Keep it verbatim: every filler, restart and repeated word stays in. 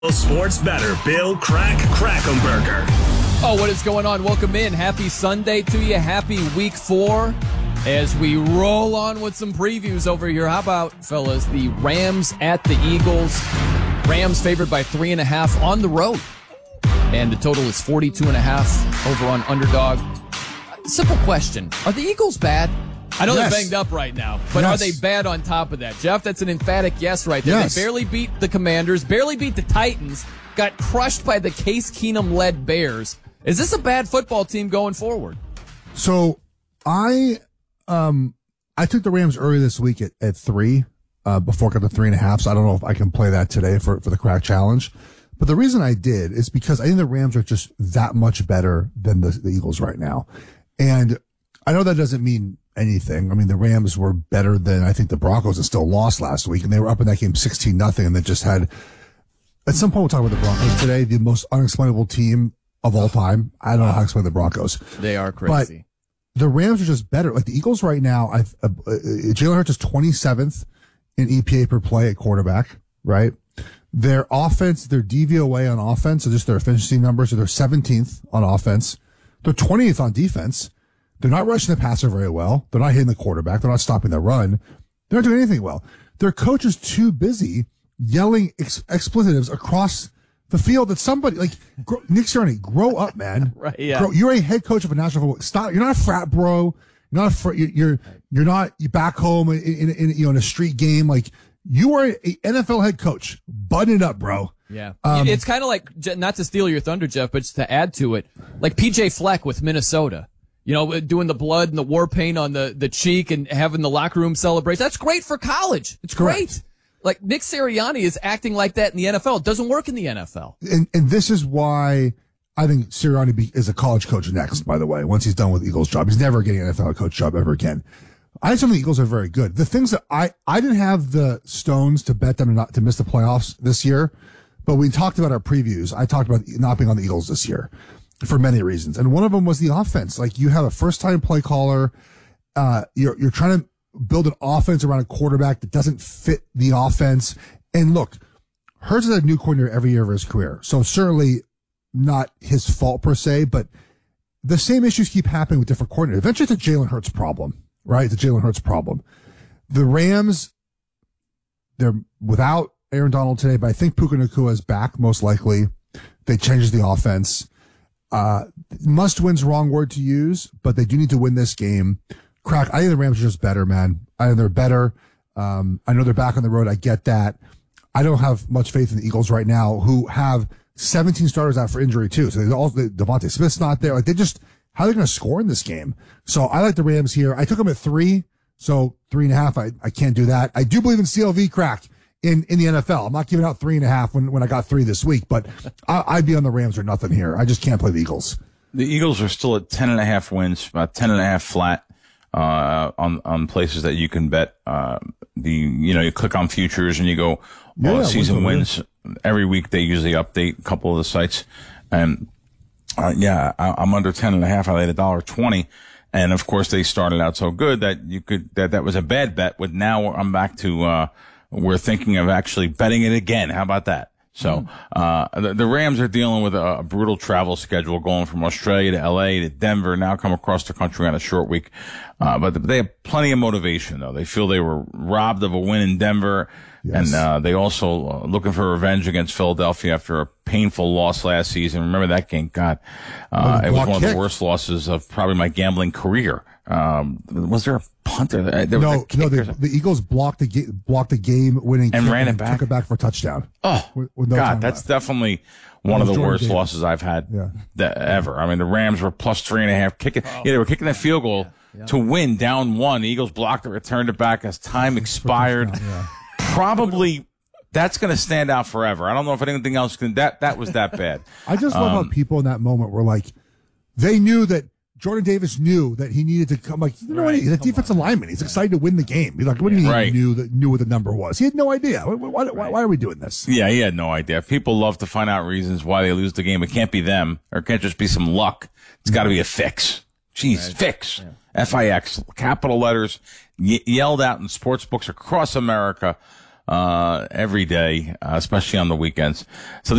Sports better, Bill Crack Krackomberger. Oh, what is going on? Welcome in. Happy Sunday to you. Happy week four as we roll on with some previews over here. How about, fellas, the Rams at the Eagles? Rams favored by three and a half on the road. And the total is forty-two and a half over on Underdog. Simple question. Are the Eagles bad? I know yes. They're banged up right now, but yes. Are they bad on top of that? Jeff, that's an emphatic yes right there. Yes. They barely beat the Commanders, barely beat the Titans, got crushed by the Case Keenum-led Bears. Is this a bad football team going forward? So I um I took the Rams early this week at, at three, uh, before I got to three and a half, so I don't know if I can play that today for, for the Crack Challenge. But the reason I did is because I think the Rams are just that much better than the, the Eagles right now. And I know that doesn't mean anything. I mean, the Rams were better than I think the Broncos and still lost last week, and they were up in that game sixteen nothing, and they just had, at some point we'll talk about the Broncos today, the most unexplainable team of all time. I don't know how to explain the Broncos. They are crazy. But the Rams are just better. Like the Eagles right now, I've, uh, uh, Jalen Hurts is twenty-seventh in E P A per play at quarterback, right? Their offense, their D V O A on offense, so just their efficiency numbers, so they're seventeenth on offense. They're twentieth on defense. They're not rushing the passer very well. They're not hitting the quarterback. They're not stopping the run. They're not doing anything well. Their coach is too busy yelling ex- expletives across the field that somebody, like, grow, Nick Sirianni, grow up, man. Right, yeah. Grow, you're a head coach of a national football. Stop. You're not a frat bro. You're not a fr- you're, you're not you're back home in, in, in, you know, in a street game. Like, you are an N F L head coach. Button it up, bro. Yeah. Um, it's kind of like, not to steal your thunder, Jeff, but just to add to it, like P J Fleck with Minnesota. You know, doing the blood and the war paint on the, the cheek and having the locker room celebration. That's great for college. It's Correct. Great. Like Nick Sirianni is acting like that in the N F L. It doesn't work in the N F L. And, and this is why I think Sirianni be, is a college coach next, by the way, once he's done with the Eagles job. He's never getting an N F L coach job ever again. I think some of the Eagles are very good. The things that I, I didn't have the stones to bet them to not to miss the playoffs this year, but we talked about our previews. I talked about not being on the Eagles this year for many reasons. And one of them was the offense. Like, you have a first time play caller. Uh, you're, you're trying to build an offense around a quarterback that doesn't fit the offense. And look, Hurts is a new coordinator every year of his career. So certainly not his fault per se, but the same issues keep happening with different coordinators. Eventually it's a Jalen Hurts problem, right? It's a Jalen Hurts problem. The Rams, they're without Aaron Donald today, but I think Puka Nacua is back most likely. They changes the offense. Uh, must win's wrong word to use, but they do need to win this game. Crack, I think the Rams are just better, man. I think they're better. Um, I know they're back on the road. I get that. I don't have much faith in the Eagles right now, who have seventeen starters out for injury too. So they also, Devontae Smith's not there. Like, they just, how are they going to score in this game? So I like the Rams here. I took them at three. So three and a half. I, I can't do that. I do believe in C L V, Crack. In, in the N F L. I'm not giving out three and a half when, when I got three this week, but I, I'd be on the Rams or nothing here. I just can't play the Eagles. The Eagles are still at ten and a half wins, about ten and a half flat, uh, on, on places that you can bet. Uh, the, you know, you click on futures and you go, well, yeah, season wins. Every week they usually update a couple of the sites. And, uh, yeah, I, I'm under ten and a half. I laid a dollar twenty. And of course they started out so good that you could, that, that was a bad bet. With now I'm back to, uh, we're thinking of actually betting it again. How about that? So, uh, the, the Rams are dealing with a, a brutal travel schedule, going from Australia to L A to Denver, now come across the country on a short week. Uh, but they have plenty of motivation, though. They feel they were robbed of a win in Denver. Yes. And, uh, they also uh, looking for revenge against Philadelphia after a painful loss last season. Remember that game? God, uh, it was one kick. of the worst losses of probably my gambling career. Um, was there a punter? There no, was a no, the, the Eagles blocked the ga- blocked the game winning and kick ran it and back. took it back for a touchdown. Oh, with, with no God, that's left. Definitely one of the Jordan worst Davis. losses I've had yeah. that, ever. I mean, the Rams were plus three and a half kicking. Oh, yeah, they were kicking that field goal yeah, yeah. to win down one. The Eagles blocked it, returned it back as time expired. Yeah. Probably. That's going to stand out forever. I don't know if anything else can. That that was that bad. I just love um, how people in that moment were like, they knew that Jordan Davis knew that he needed to come. Like, you know right, what? He's a defensive on. lineman. He's excited to win the game. He's like, what do you mean right. he knew that knew what the number was? He had no idea. Why, why, why, why are we doing this? Yeah, he had no idea. People love to find out reasons why they lose the game. It can't be them, or it can't just be some luck. It's got to be a fix. Jeez, right. fix. Yeah. F I X, capital letters, y- yelled out in sports books across America. uh, every day, uh, especially on the weekends. So